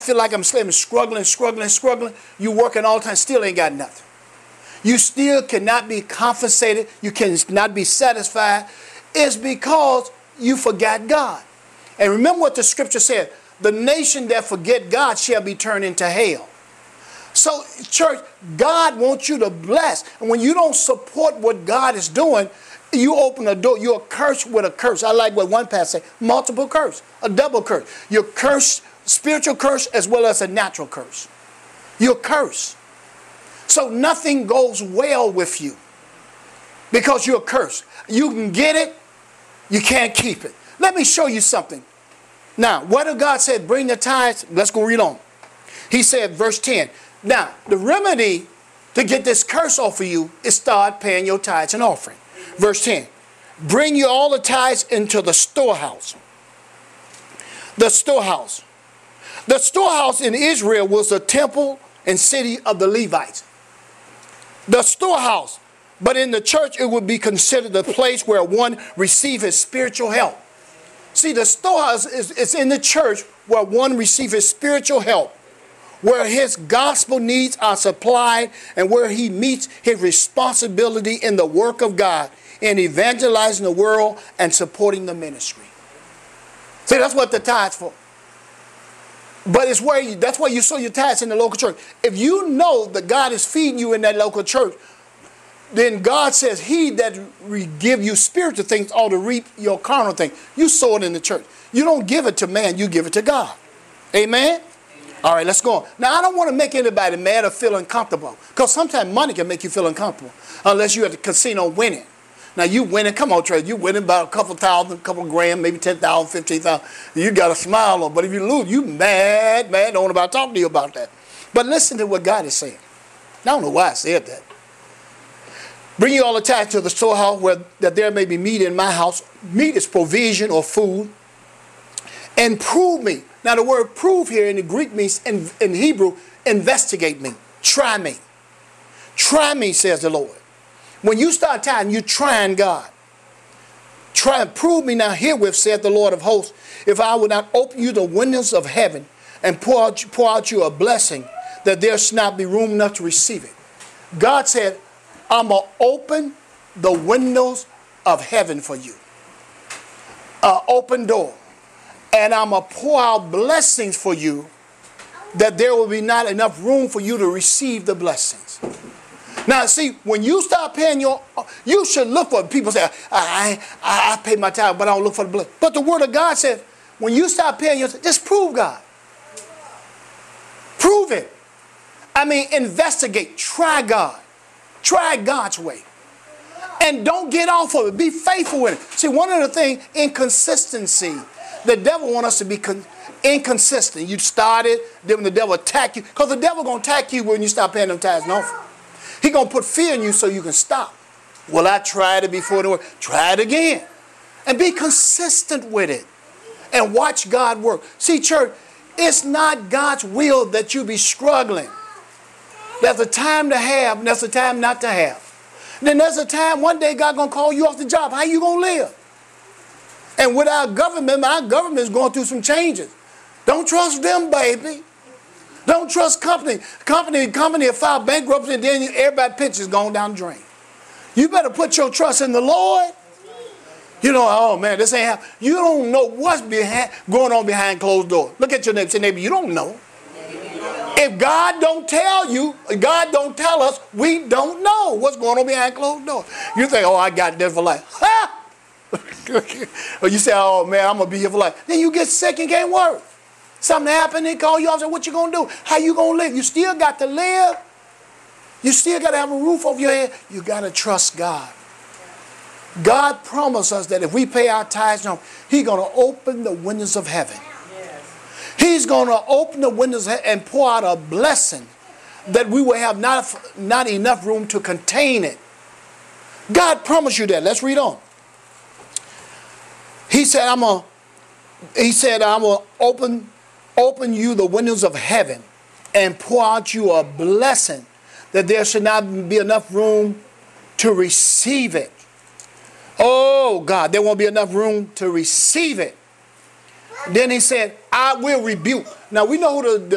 feel like I'm struggling. You working all the time, still ain't got nothing. You still cannot be compensated. You cannot be satisfied. It's because you forgot God. And remember what the scripture said. The nation that forget God shall be turned into hell. So, church, God wants you to bless. And when you don't support what God is doing, you open a door. You're cursed with a curse. I like what one pastor said. Multiple curse. A double curse. You're cursed, spiritual curse as well as a natural curse. You're cursed. So nothing goes well with you because you're cursed. You can get it. You can't keep it. Let me show you something. Now, what did God said? Bring the tithes. Let's go read on. He said, verse 10. Now, the remedy to get this curse off of you is start paying your tithes and offering. Verse 10. Bring you all the tithes into the storehouse. The storehouse. The storehouse in Israel was the temple and city of the Levites. The storehouse. But in the church, it would be considered the place where one receives his spiritual help. See, the storehouse is in the church where one receives his spiritual help, where his gospel needs are supplied, and where he meets his responsibility in the work of God, in evangelizing the world and supporting the ministry. See, that's what the tithes for. But it's where that's why you sow your tithes in the local church. If you know that God is feeding you in that local church, then God says he that give you spiritual things ought to reap your carnal thing. You sow it in the church. You don't give it to man, you give it to God. Amen? All right, let's go on. Now, I don't want to make anybody mad or feel uncomfortable, because sometimes money can make you feel uncomfortable unless you're at the casino winning. Now, you winning, come on, Trey, you winning about a couple thousand, couple grand, maybe 10,000, 15,000. You got a smile on, but if you lose, you mad, don't want about talking to you about that. But listen to what God is saying. I don't know why I said that. Bring you all the tithes to the storehouse where that there may be meat in my house. Meat is provision or food. And prove me. Now the word prove here in the Greek means, in Hebrew, investigate me. Try me. Try me, says the Lord. When you start tithing, you're trying God. Try and prove me now herewith, saith the Lord of hosts, if I would not open you the windows of heaven and pour out you a blessing, that there should not be room enough to receive it. God said, I'm going to open the windows of heaven for you. Open door. And I'm going to pour out blessings for you that there will be not enough room for you to receive the blessings. Now, see, when you start paying you should look for it. People say, I pay my tithe, but I don't look for the blessing. But the word of God says, when you start paying just prove God. Prove it. I mean, investigate. Try God. Try God's way. And don't get off of it. Be faithful with it. See, one of the things, inconsistency. The devil wants us to be inconsistent. You started, then the devil attack you. Because the devil going to attack you when you stop paying them tithes and offering. He's going to put fear in you so you can stop. Well, I tried it before. Try it again. And be consistent with it. And watch God work. See, church, it's not God's will that you be struggling. There's a time to have, and there's a time not to have. Then there's a time, one day God going to call you off the job. How you going to live? And with our government is going through some changes. Don't trust them, baby. Don't trust company. Company will file bankruptcy, and then everybody's pension is going down the drain. You better put your trust in the Lord. You know, oh man, this ain't happening. You don't know what's going on behind closed doors. Look at your neighbor. Say, neighbor, you don't know. If God don't tell you, God don't tell us, we don't know what's going on behind closed doors. You think, oh, I got this for life. Ha! Or you say, oh man, I'm going to be here for life. Then you get sick and can't work. Something happened, they call you off and say, what you going to do? How you going to live? You still got to live. You still got to have a roof over your head. You got to trust God. God promised us that if we pay our tithes, He's going to open the windows of heaven. He's going to open the windows and pour out a blessing that we will have not enough room to contain it. God promised you that. Let's read on. He said, I'm going to open you the windows of heaven and pour out you a blessing that there should not be enough room to receive it. Oh, God, there won't be enough room to receive it. Then he said, I will rebuke. Now, we know who the